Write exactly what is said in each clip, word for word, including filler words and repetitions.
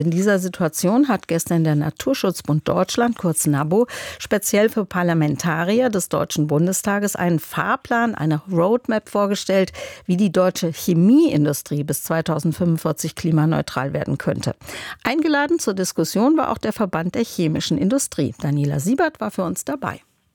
In dieser Situation hat gestern der Naturschutzbund Deutschland, kurz NABU, speziell für Parlamentarier des Deutschen Bundestages einen Fahrplan, eine Roadmap vorgestellt, wie die deutsche Chemieindustrie bis zweitausendfünfundvierzig klimaneutral werden könnte. Eingeladen zur Diskussion war auch der Verband der chemischen Industrie. Daniela Siebert war für uns dabei.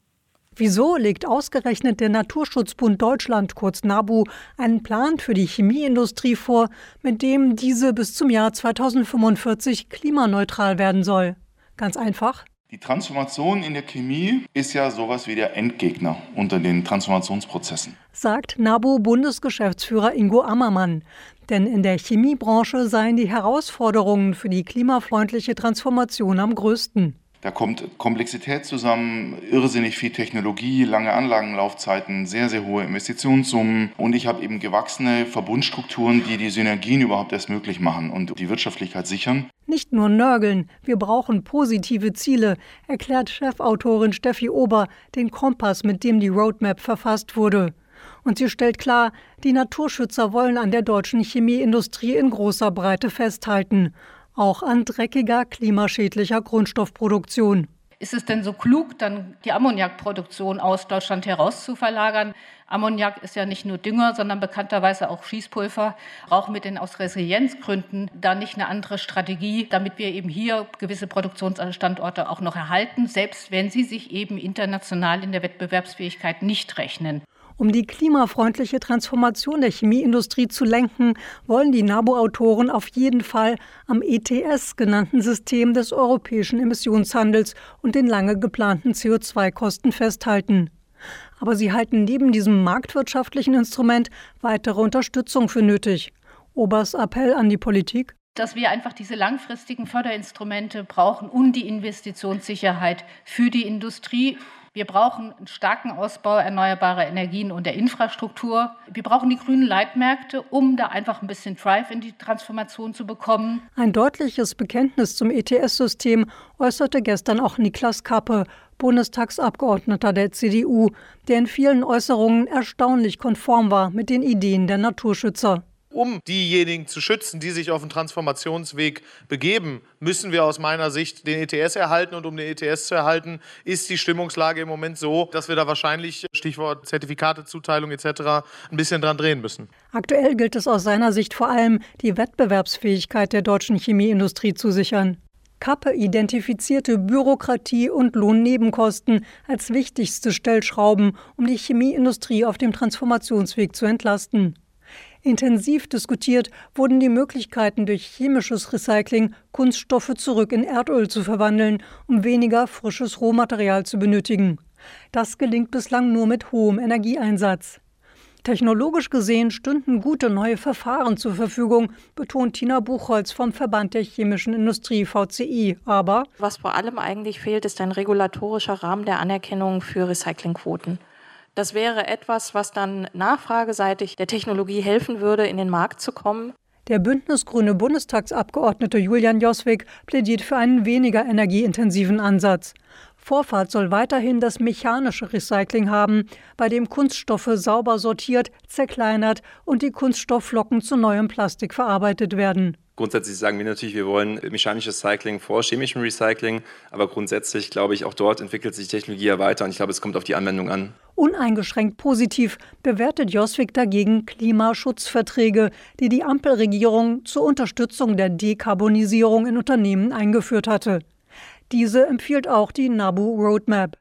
Wieso legt ausgerechnet der Naturschutzbund Deutschland, kurz NABU, einen Plan für die Chemieindustrie vor, mit dem diese bis zum Jahr zweitausendfünfundvierzig klimaneutral werden soll? Ganz einfach. Die Transformation in der Chemie ist ja sowas wie der Endgegner unter den Transformationsprozessen, sagt NABU-Bundesgeschäftsführer Ingo Ammermann. Denn in der Chemiebranche seien die Herausforderungen für die klimafreundliche Transformation am größten. Da kommt Komplexität zusammen, irrsinnig viel Technologie, lange Anlagenlaufzeiten, sehr, sehr hohe Investitionssummen. Und ich habe eben gewachsene Verbundstrukturen, die die Synergien überhaupt erst möglich machen und die Wirtschaftlichkeit sichern. Nicht nur nörgeln, wir brauchen positive Ziele, erklärt Chefautorin Steffi Ober den Kompass, mit dem die Roadmap verfasst wurde. Und sie stellt klar, die Naturschützer wollen an der deutschen Chemieindustrie in großer Breite festhalten. Auch an dreckiger, klimaschädlicher Grundstoffproduktion. Ist es denn so klug, dann die Ammoniakproduktion aus Deutschland heraus zu verlagern? Ammoniak ist ja nicht nur Dünger, sondern bekannterweise auch Schießpulver. Brauchen wir denn aus Resilienzgründen da nicht eine andere Strategie, damit wir eben hier gewisse Produktionsstandorte auch noch erhalten, selbst wenn sie sich eben international in der Wettbewerbsfähigkeit nicht rechnen? Um die klimafreundliche Transformation der Chemieindustrie zu lenken, wollen die NABU-Autoren auf jeden Fall am E T S genannten System des europäischen Emissionshandels und den lange geplanten C O zwei Kosten festhalten. Aber sie halten neben diesem marktwirtschaftlichen Instrument weitere Unterstützung für nötig. Obers Appell an die Politik: Dass wir einfach diese langfristigen Förderinstrumente brauchen und die Investitionssicherheit für die Industrie. Wir brauchen einen starken Ausbau erneuerbarer Energien und der Infrastruktur. Wir brauchen die grünen Leitmärkte, um da einfach ein bisschen Drive in die Transformation zu bekommen. Ein deutliches Bekenntnis zum E T S-System äußerte gestern auch Niklas Kappe, Bundestagsabgeordneter der C D U, der in vielen Äußerungen erstaunlich konform war mit den Ideen der Naturschützer. Um diejenigen zu schützen, die sich auf den Transformationsweg begeben, müssen wir aus meiner Sicht den E T S erhalten. Und um den E T S zu erhalten, ist die Stimmungslage im Moment so, dass wir da wahrscheinlich, Stichwort Zertifikate, Zuteilung et cetera, ein bisschen dran drehen müssen. Aktuell gilt es aus seiner Sicht vor allem, die Wettbewerbsfähigkeit der deutschen Chemieindustrie zu sichern. Kappe identifizierte Bürokratie und Lohnnebenkosten als wichtigste Stellschrauben, um die Chemieindustrie auf dem Transformationsweg zu entlasten. Intensiv diskutiert wurden die Möglichkeiten, durch chemisches Recycling Kunststoffe zurück in Erdöl zu verwandeln, um weniger frisches Rohmaterial zu benötigen. Das gelingt bislang nur mit hohem Energieeinsatz. Technologisch gesehen stünden gute neue Verfahren zur Verfügung, betont Tina Buchholz vom Verband der chemischen Industrie V C I. Aber was vor allem eigentlich fehlt, ist ein regulatorischer Rahmen der Anerkennung für Recyclingquoten. Das wäre etwas, was dann nachfrageseitig der Technologie helfen würde, in den Markt zu kommen. Der bündnisgrüne Bundestagsabgeordnete Julian Joswig plädiert für einen weniger energieintensiven Ansatz. Vorfahrt soll weiterhin das mechanische Recycling haben, bei dem Kunststoffe sauber sortiert, zerkleinert und die Kunststoffflocken zu neuem Plastik verarbeitet werden. Grundsätzlich sagen wir natürlich, wir wollen mechanisches Recycling vor chemischem Recycling, aber grundsätzlich glaube ich, auch dort entwickelt sich die Technologie ja weiter und ich glaube, es kommt auf die Anwendung an. Uneingeschränkt positiv bewertet Joswig dagegen Klimaschutzverträge, die die Ampelregierung zur Unterstützung der Dekarbonisierung in Unternehmen eingeführt hatte. Diese empfiehlt auch die NABU Roadmap.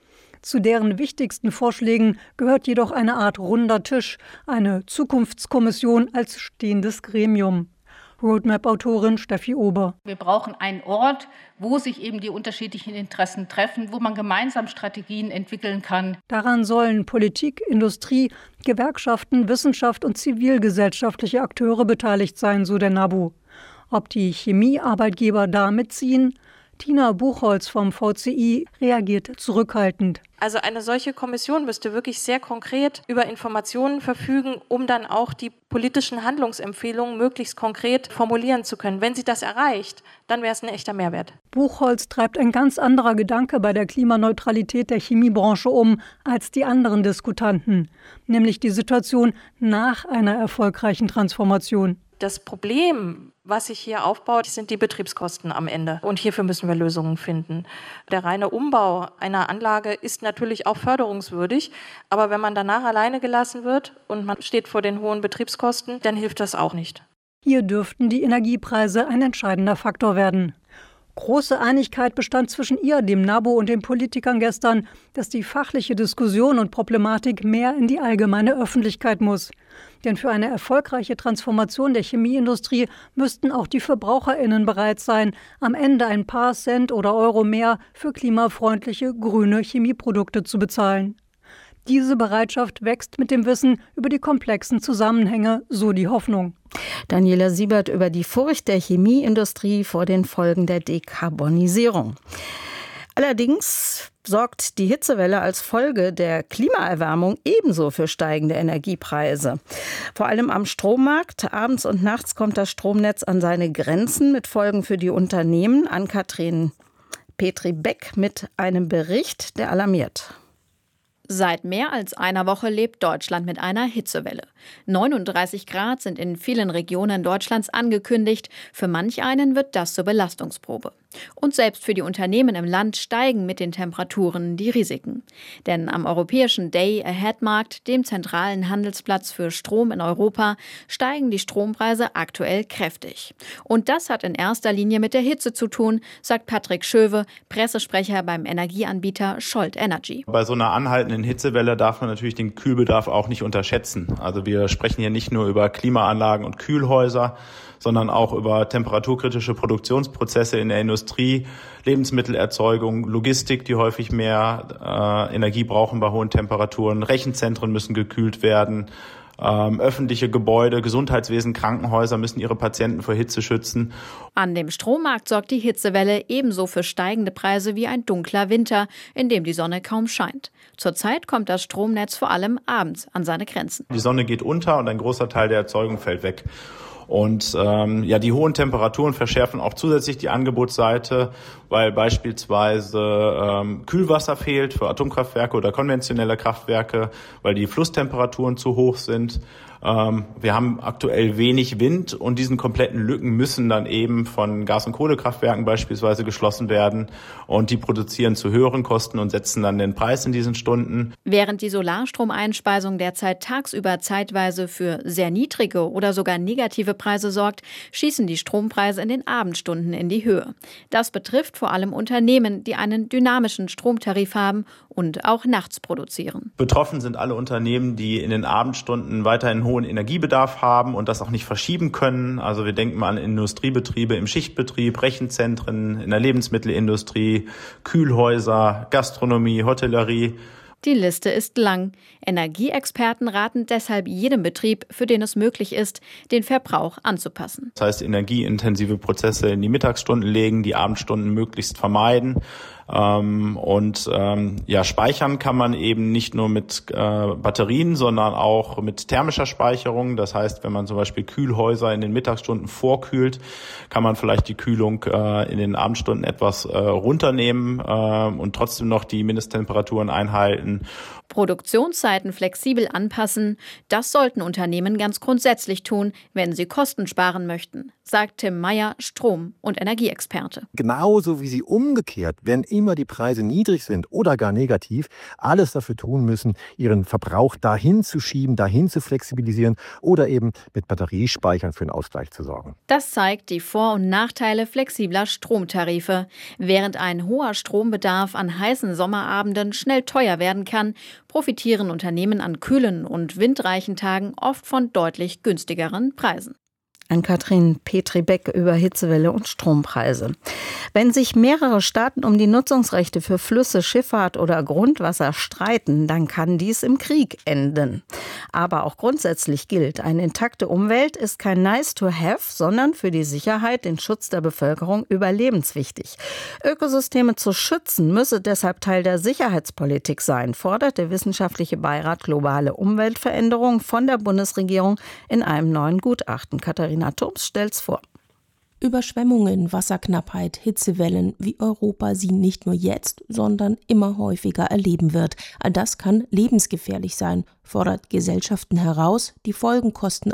Zu deren wichtigsten Vorschlägen gehört jedoch eine Art runder Tisch, eine Zukunftskommission als stehendes Gremium. Roadmap-Autorin Steffi Ober. Wir brauchen einen Ort, wo sich eben die unterschiedlichen Interessen treffen, wo man gemeinsam Strategien entwickeln kann. Daran sollen Politik, Industrie, Gewerkschaften, Wissenschaft und zivilgesellschaftliche Akteure beteiligt sein, so der NABU. Ob die Chemiearbeitgeber da mitziehen? Tina Buchholz vom V C I reagiert zurückhaltend. Also eine solche Kommission müsste wirklich sehr konkret über Informationen verfügen, um dann auch die politischen Handlungsempfehlungen möglichst konkret formulieren zu können. Wenn sie das erreicht, dann wäre es ein echter Mehrwert. Buchholz treibt ein ganz anderer Gedanke bei der Klimaneutralität der Chemiebranche um als die anderen Diskutanten, nämlich die Situation nach einer erfolgreichen Transformation. Das Problem Was sich hier aufbaut, sind die Betriebskosten am Ende. Und hierfür müssen wir Lösungen finden. Der reine Umbau einer Anlage ist natürlich auch förderungswürdig. Aber wenn man danach alleine gelassen wird und man steht vor den hohen Betriebskosten, dann hilft das auch nicht. Hier dürften die Energiepreise ein entscheidender Faktor werden. Große Einigkeit bestand zwischen ihr, dem NABO und den Politikern gestern, dass die fachliche Diskussion und Problematik mehr in die allgemeine Öffentlichkeit muss. Denn für eine erfolgreiche Transformation der Chemieindustrie müssten auch die VerbraucherInnen bereit sein, am Ende ein paar Cent oder Euro mehr für klimafreundliche, grüne Chemieprodukte zu bezahlen. Diese Bereitschaft wächst mit dem Wissen über die komplexen Zusammenhänge, so die Hoffnung. Daniela Siebert über die Furcht der Chemieindustrie vor den Folgen der Dekarbonisierung. Allerdings sorgt die Hitzewelle als Folge der Klimaerwärmung ebenso für steigende Energiepreise. Vor allem am Strommarkt. Abends und nachts kommt das Stromnetz an seine Grenzen mit Folgen für die Unternehmen. Ann-Kathrin Petri-Beck mit einem Bericht, der alarmiert. Seit mehr als einer Woche lebt Deutschland mit einer Hitzewelle. neununddreißig Grad sind in vielen Regionen Deutschlands angekündigt. Für manch einen wird das zur Belastungsprobe. Und selbst für die Unternehmen im Land steigen mit den Temperaturen die Risiken. Denn am europäischen Day-Ahead-Markt, dem zentralen Handelsplatz für Strom in Europa, steigen die Strompreise aktuell kräftig. Und das hat in erster Linie mit der Hitze zu tun, sagt Patrick Schöwe, Pressesprecher beim Energieanbieter Scholt Energy. Bei so einer anhaltenden Hitzewelle darf man natürlich den Kühlbedarf auch nicht unterschätzen. Also wir sprechen hier nicht nur über Klimaanlagen und Kühlhäuser, sondern auch über temperaturkritische Produktionsprozesse in der Industrie, Lebensmittelerzeugung, Logistik, die häufig mehr äh, Energie brauchen bei hohen Temperaturen. Rechenzentren müssen gekühlt werden. Ähm, öffentliche Gebäude, Gesundheitswesen, Krankenhäuser müssen ihre Patienten vor Hitze schützen. An dem Strommarkt sorgt die Hitzewelle ebenso für steigende Preise wie ein dunkler Winter, in dem die Sonne kaum scheint. Zurzeit kommt das Stromnetz vor allem abends an seine Grenzen. Die Sonne geht unter und ein großer Teil der Erzeugung fällt weg. Und ähm, ja, die hohen Temperaturen verschärfen auch zusätzlich die Angebotsseite, weil beispielsweise ähm, Kühlwasser fehlt für Atomkraftwerke oder konventionelle Kraftwerke, weil die Flusstemperaturen zu hoch sind. Ähm, wir haben aktuell wenig Wind und diesen kompletten Lücken müssen dann eben von Gas- und Kohlekraftwerken beispielsweise geschlossen werden. Und die produzieren zu höheren Kosten und setzen dann den Preis in diesen Stunden. Während die Solarstromeinspeisung derzeit tagsüber zeitweise für sehr niedrige oder sogar negative Preise sorgt, schießen die Strompreise in den Abendstunden in die Höhe. Das betrifft vor allem Unternehmen, die einen dynamischen Stromtarif haben und auch nachts produzieren. Betroffen sind alle Unternehmen, die in den Abendstunden weiterhin hohen Energiebedarf haben und das auch nicht verschieben können. Also wir denken mal an Industriebetriebe im Schichtbetrieb, Rechenzentren, in der Lebensmittelindustrie, Kühlhäuser, Gastronomie, Hotellerie. Die Liste ist lang. Energieexperten raten deshalb jedem Betrieb, für den es möglich ist, den Verbrauch anzupassen. Das heißt, energieintensive Prozesse in die Mittagsstunden legen, die Abendstunden möglichst vermeiden. Ähm, und ähm, ja, speichern kann man eben nicht nur mit äh, Batterien, sondern auch mit thermischer Speicherung. Das heißt, wenn man zum Beispiel Kühlhäuser in den Mittagsstunden vorkühlt, kann man vielleicht die Kühlung äh, in den Abendstunden etwas äh, runternehmen äh, und trotzdem noch die Mindesttemperaturen einhalten. Produktionszeiten flexibel anpassen, das sollten Unternehmen ganz grundsätzlich tun, wenn sie Kosten sparen möchten, sagt Tim Meyer, Strom- und Energieexperte. Genauso wie sie umgekehrt, wenn immer die Preise niedrig sind oder gar negativ, alles dafür tun müssen, ihren Verbrauch dahin zu schieben, dahin zu flexibilisieren oder eben mit Batteriespeichern für einen Ausgleich zu sorgen. Das zeigt die Vor- und Nachteile flexibler Stromtarife. Während ein hoher Strombedarf an heißen Sommerabenden schnell teuer werden kann, profitieren Unternehmen an kühlen und windreichen Tagen oft von deutlich günstigeren Preisen. Ann-Kathrin Petri-Beck über Hitzewelle und Strompreise. Wenn sich mehrere Staaten um die Nutzungsrechte für Flüsse, Schifffahrt oder Grundwasser streiten, dann kann dies im Krieg enden. Aber auch grundsätzlich gilt, eine intakte Umwelt ist kein Nice-to-have, sondern für die Sicherheit, den Schutz der Bevölkerung überlebenswichtig. Ökosysteme zu schützen, müsse deshalb Teil der Sicherheitspolitik sein, fordert der Wissenschaftliche Beirat Globale Umweltveränderung von der Bundesregierung in einem neuen Gutachten. Katharina Thoms stellt's vor. Überschwemmungen, Wasserknappheit, Hitzewellen, wie Europa sie nicht nur jetzt, sondern immer häufiger erleben wird. All das kann lebensgefährlich sein, fordert Gesellschaften heraus. Die Folgen kosten auch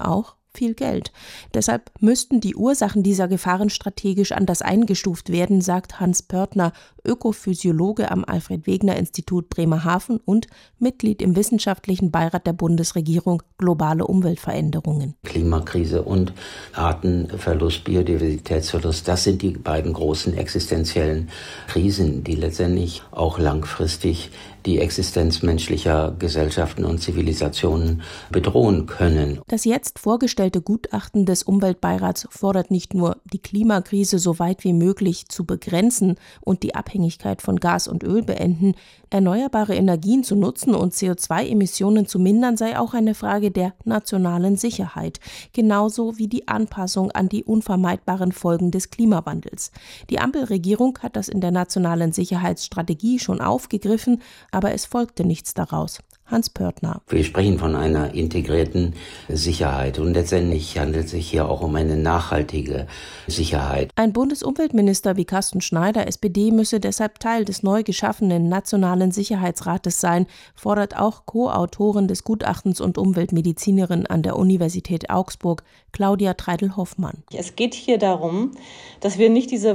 viel Geld. Deshalb müssten die Ursachen dieser Gefahren strategisch anders eingestuft werden, sagt Hans Pörtner, Ökophysiologe am Alfred-Wegener-Institut Bremerhaven und Mitglied im wissenschaftlichen Beirat der Bundesregierung Globale Umweltveränderungen. Klimakrise und Artenverlust, Biodiversitätsverlust, das sind die beiden großen existenziellen Krisen, die letztendlich auch langfristig die Existenz menschlicher Gesellschaften und Zivilisationen bedrohen können. Das jetzt vorgestellte Gutachten des Umweltbeirats fordert nicht nur, die Klimakrise so weit wie möglich zu begrenzen und die Abhängigkeit von Gas und Öl beenden. Erneuerbare Energien zu nutzen und C O zwei Emissionen zu mindern sei auch eine Frage der nationalen Sicherheit, genauso wie die Anpassung an die unvermeidbaren Folgen des Klimawandels. Die Ampelregierung hat das in der nationalen Sicherheitsstrategie schon aufgegriffen, aber es folgte nichts daraus. Hans Pörtner. Wir sprechen von einer integrierten Sicherheit und letztendlich handelt es sich hier auch um eine nachhaltige Sicherheit. Ein Bundesumweltminister wie Carsten Schneider, S P D, müsse deshalb Teil des neu geschaffenen Nationalen Sicherheitsrates sein, fordert auch Co-Autorin des Gutachtens und Umweltmedizinerin an der Universität Augsburg, Claudia Treidel-Hoffmann. Es geht hier darum, dass wir nicht diese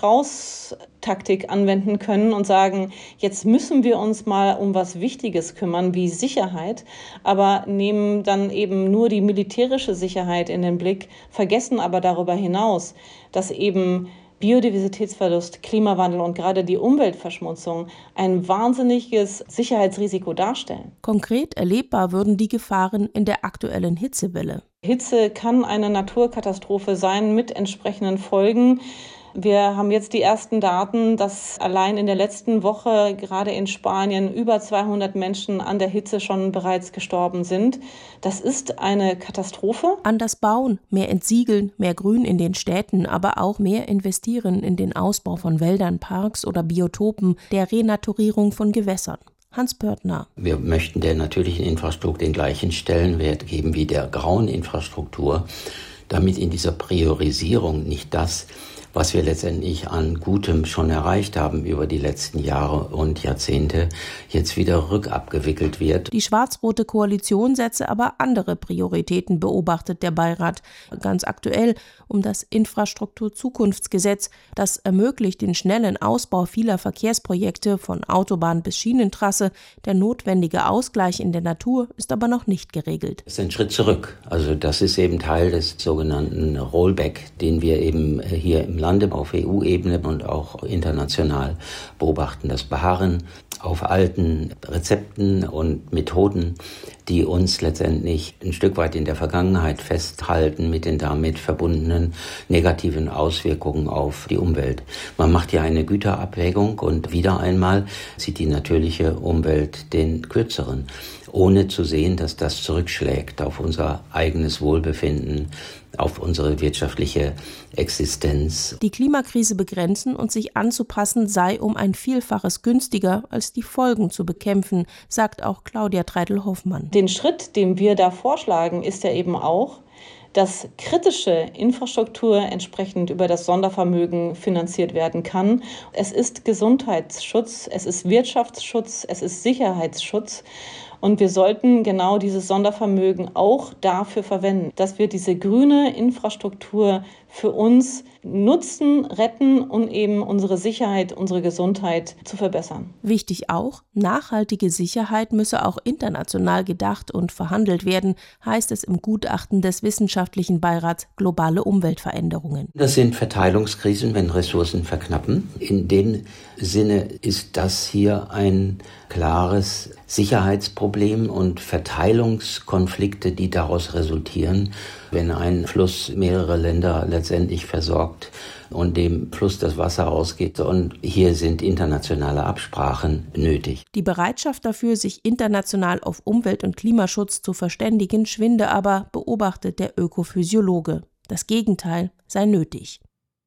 Vogel-Strauß-Taktik anwenden können und sagen, jetzt müssen wir uns mal um was Wichtiges kümmern, wie Sicherheit, aber nehmen dann eben nur die militärische Sicherheit in den Blick, vergessen aber darüber hinaus, dass eben Biodiversitätsverlust, Klimawandel und gerade die Umweltverschmutzung ein wahnsinniges Sicherheitsrisiko darstellen. Konkret erlebbar würden die Gefahren in der aktuellen Hitzewelle. Hitze kann eine Naturkatastrophe sein mit entsprechenden Folgen. Wir haben jetzt die ersten Daten, dass allein in der letzten Woche gerade in Spanien über zweihundert Menschen an der Hitze schon bereits gestorben sind. Das ist eine Katastrophe. Anders bauen, mehr entsiegeln, mehr Grün in den Städten, aber auch mehr investieren in den Ausbau von Wäldern, Parks oder Biotopen, der Renaturierung von Gewässern. Hans Pörtner. Wir möchten der natürlichen Infrastruktur den gleichen Stellenwert geben wie der grauen Infrastruktur, damit in dieser Priorisierung nicht das, was wir letztendlich an Gutem schon erreicht haben über die letzten Jahre und Jahrzehnte, jetzt wieder rückabgewickelt wird. Die schwarz-rote Koalition setze aber andere Prioritäten, beobachtet der Beirat. Ganz aktuell um das Infrastrukturzukunftsgesetz, das ermöglicht den schnellen Ausbau vieler Verkehrsprojekte von Autobahn bis Schienentrasse. Der notwendige Ausgleich in der Natur ist aber noch nicht geregelt. Das ist ein Schritt zurück. Also das ist eben Teil des sogenannten Rollback, den wir eben hier im Lande auf E U-Ebene und auch international beobachten. Das Beharren auf alten Rezepten und Methoden, die uns letztendlich ein Stück weit in der Vergangenheit festhalten mit den damit verbundenen negativen Auswirkungen auf die Umwelt. Man macht ja eine Güterabwägung und wieder einmal zieht die natürliche Umwelt den kürzeren, ohne zu sehen, dass das zurückschlägt auf unser eigenes Wohlbefinden, auf unsere wirtschaftliche Existenz. Die Klimakrise begrenzen und sich anzupassen sei um ein Vielfaches günstiger, als die Folgen zu bekämpfen, sagt auch Claudia Treidel-Hoffmann. Den Schritt, den wir da vorschlagen, ist ja eben auch, dass kritische Infrastruktur entsprechend über das Sondervermögen finanziert werden kann. Es ist Gesundheitsschutz, es ist Wirtschaftsschutz, es ist Sicherheitsschutz. Und wir sollten genau dieses Sondervermögen auch dafür verwenden, dass wir diese grüne Infrastruktur für uns nutzen, retten und eben unsere Sicherheit, unsere Gesundheit zu verbessern. Wichtig auch, nachhaltige Sicherheit müsse auch international gedacht und verhandelt werden, heißt es im Gutachten des wissenschaftlichen Beirats Globale Umweltveränderungen. Das sind Verteilungskrisen, wenn Ressourcen verknappen. In dem Sinne ist das hier ein klares Sicherheitsproblem und Verteilungskonflikte, die daraus resultieren, wenn ein Fluss mehrere Länder letztendlich versorgt und dem Fluss das Wasser ausgeht. Und hier sind internationale Absprachen nötig. Die Bereitschaft dafür, sich international auf Umwelt- und Klimaschutz zu verständigen, schwinde aber, beobachtet der Ökophysiologe. Das Gegenteil sei nötig.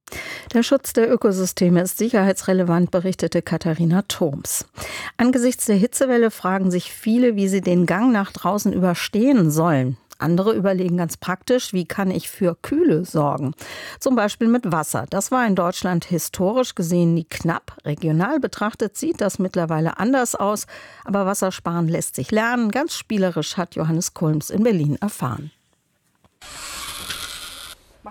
Der Schutz der Ökosysteme ist sicherheitsrelevant, berichtete Katharina Thoms. Angesichts der Hitzewelle fragen sich viele, wie sie den Gang nach draußen überstehen sollen. Andere überlegen ganz praktisch, wie kann ich für Kühle sorgen? Zum Beispiel mit Wasser. Das war in Deutschland historisch gesehen nie knapp. Regional betrachtet sieht das mittlerweile anders aus. Aber Wassersparen lässt sich lernen. Ganz spielerisch hat Johannes Kulms in Berlin erfahren.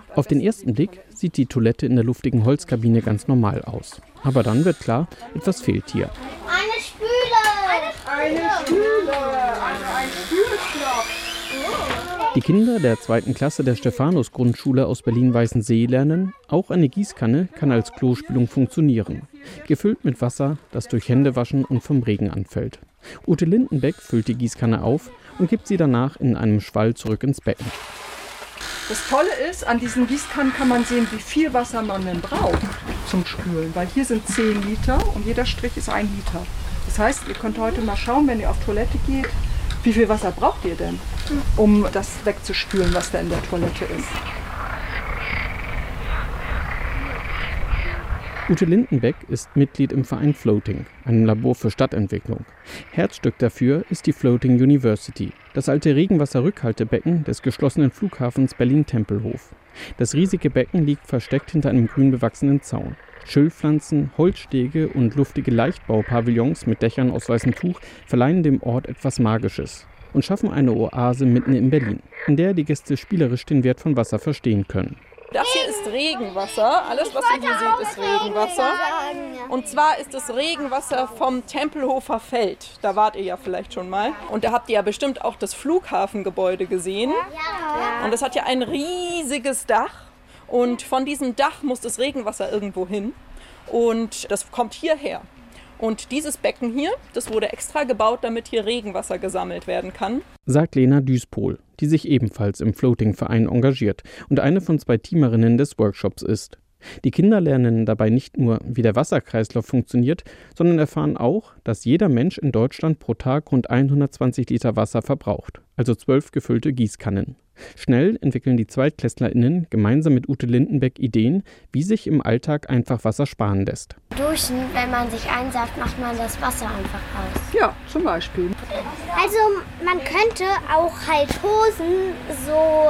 Auf den ersten Blick sieht die Toilette in der luftigen Holzkabine ganz normal aus. Aber dann wird klar, etwas fehlt hier. Eine Spüle! Eine Spüle! Ein Spülschlauch! Die Kinder der zweiten Klasse der Stephanus-Grundschule aus Berlin-Weißensee lernen, auch eine Gießkanne kann als Klospülung funktionieren. Gefüllt mit Wasser, das durch Händewaschen und vom Regen anfällt. Ute Lindenbeck füllt die Gießkanne auf und gibt sie danach in einem Schwall zurück ins Becken. Das Tolle ist, an diesen Gießkannen kann man sehen, wie viel Wasser man denn braucht zum Spülen. Weil hier sind zehn Liter und jeder Strich ist ein Liter. Das heißt, ihr könnt heute mal schauen, wenn ihr auf Toilette geht, wie viel Wasser braucht ihr denn, um das wegzuspülen, was da in der Toilette ist. Ute Lindenbeck ist Mitglied im Verein Floating, einem Labor für Stadtentwicklung. Herzstück dafür ist die Floating University, das alte Regenwasserrückhaltebecken des geschlossenen Flughafens Berlin-Tempelhof. Das riesige Becken liegt versteckt hinter einem grün bewachsenen Zaun. Schilfpflanzen, Holzstege und luftige Leichtbaupavillons mit Dächern aus weißem Tuch verleihen dem Ort etwas Magisches und schaffen eine Oase mitten in Berlin, in der die Gäste spielerisch den Wert von Wasser verstehen können. Das hier ist Regenwasser. Alles, was ihr hier seht, ist Regenwasser. Und zwar ist das Regenwasser vom Tempelhofer Feld. Da wart ihr ja vielleicht schon mal. Und da habt ihr ja bestimmt auch das Flughafengebäude gesehen. Und das hat ja ein riesiges Dach. Und von diesem Dach muss das Regenwasser irgendwo hin. Und das kommt hierher. Und dieses Becken hier, das wurde extra gebaut, damit hier Regenwasser gesammelt werden kann. Sagt Lena Düspol, die sich ebenfalls im Floating-Verein engagiert und eine von zwei Teamerinnen des Workshops ist. Die Kinder lernen dabei nicht nur, wie der Wasserkreislauf funktioniert, sondern erfahren auch, dass jeder Mensch in Deutschland pro Tag rund hundertzwanzig Liter Wasser verbraucht, also zwölf gefüllte Gießkannen. Schnell entwickeln die ZweitklässlerInnen gemeinsam mit Ute Lindenbeck Ideen, wie sich im Alltag einfach Wasser sparen lässt. Duschen, wenn man sich einsaugt, macht man das Wasser einfach aus. Ja, zum Beispiel. Also man könnte auch halt Hosen so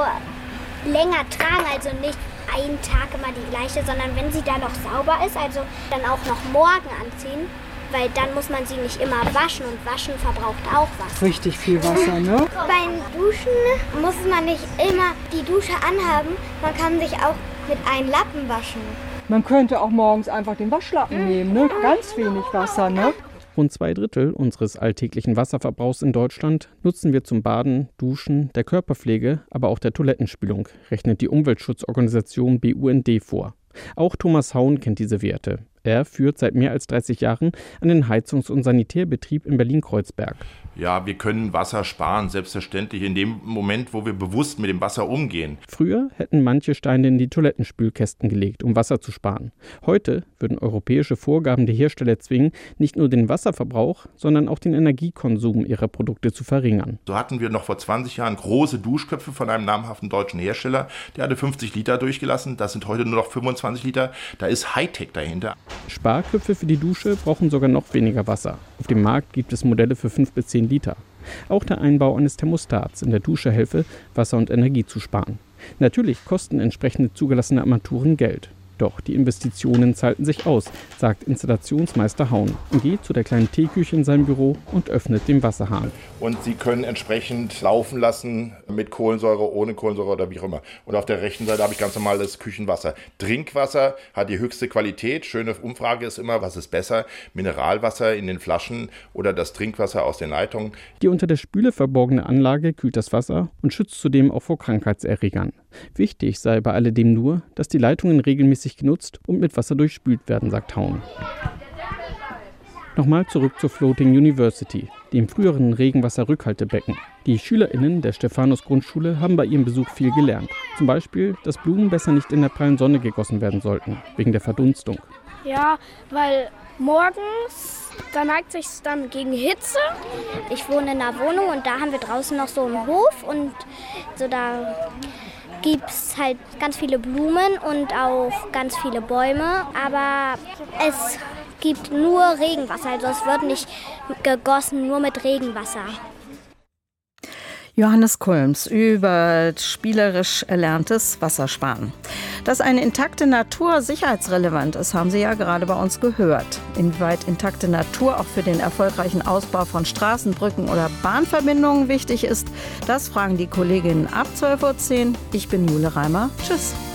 länger tragen, also nicht einen Tag immer die gleiche, sondern wenn sie da noch sauber ist, also dann auch noch morgen anziehen, weil dann muss man sie nicht immer waschen und waschen verbraucht auch Wasser. Richtig viel Wasser, ne? Beim Duschen muss man nicht immer die Dusche anhaben, man kann sich auch mit einem Lappen waschen. Man könnte auch morgens einfach den Waschlappen nehmen, ne? Ganz wenig Wasser, ne? Rund zwei Drittel unseres alltäglichen Wasserverbrauchs in Deutschland nutzen wir zum Baden, Duschen, der Körperpflege, aber auch der Toilettenspülung, rechnet die Umweltschutzorganisation B U N D vor. Auch Thomas Haun kennt diese Werte. Er führt seit mehr als dreißig Jahren einen Heizungs- und Sanitärbetrieb in Berlin-Kreuzberg. Ja, wir können Wasser sparen, selbstverständlich in dem Moment, wo wir bewusst mit dem Wasser umgehen. Früher hätten manche Steine in die Toilettenspülkästen gelegt, um Wasser zu sparen. Heute würden europäische Vorgaben die Hersteller zwingen, nicht nur den Wasserverbrauch, sondern auch den Energiekonsum ihrer Produkte zu verringern. So hatten wir noch vor zwanzig Jahren große Duschköpfe von einem namhaften deutschen Hersteller. Der hatte fünfzig Liter durchgelassen, das sind heute nur noch fünfundzwanzig Liter. Da ist Hightech dahinter. Sparköpfe für die Dusche brauchen sogar noch weniger Wasser. Auf dem Markt gibt es Modelle für fünf bis zehn Liter. Auch der Einbau eines Thermostats in der Dusche helfe, Wasser und Energie zu sparen. Natürlich kosten entsprechende zugelassene Armaturen Geld. Doch die Investitionen zahlten sich aus, sagt Installationsmeister Haun und geht zu der kleinen Teeküche in seinem Büro und öffnet den Wasserhahn. Und Sie können entsprechend laufen lassen mit Kohlensäure, ohne Kohlensäure oder wie auch immer. Und auf der rechten Seite habe ich ganz normales Küchenwasser. Trinkwasser hat die höchste Qualität. Schöne Umfrage ist immer, was ist besser? Mineralwasser in den Flaschen oder das Trinkwasser aus den Leitungen? Die unter der Spüle verborgene Anlage kühlt das Wasser und schützt zudem auch vor Krankheitserregern. Wichtig sei bei alledem nur, dass die Leitungen regelmäßig genutzt und mit Wasser durchspült werden, sagt Haun. Nochmal zurück zur Floating University, dem früheren Regenwasserrückhaltebecken. Die SchülerInnen der Stephanus-Grundschule haben bei ihrem Besuch viel gelernt. Zum Beispiel, dass Blumen besser nicht in der prallen Sonne gegossen werden sollten, wegen der Verdunstung. Ja, weil morgens, da neigt sich dann gegen Hitze. Ich wohne in einer Wohnung und da haben wir draußen noch so einen Hof und so da gibt es halt ganz viele Blumen und auch ganz viele Bäume, aber es gibt nur Regenwasser, also es wird nicht gegossen, nur mit Regenwasser. Johannes Kulms über spielerisch erlerntes Wassersparen. Dass eine intakte Natur sicherheitsrelevant ist, haben Sie ja gerade bei uns gehört. Inwieweit intakte Natur auch für den erfolgreichen Ausbau von Straßen, Brücken oder Bahnverbindungen wichtig ist, das fragen die Kolleginnen ab zwölf Uhr zehn. Ich bin Jule Reimer. Tschüss.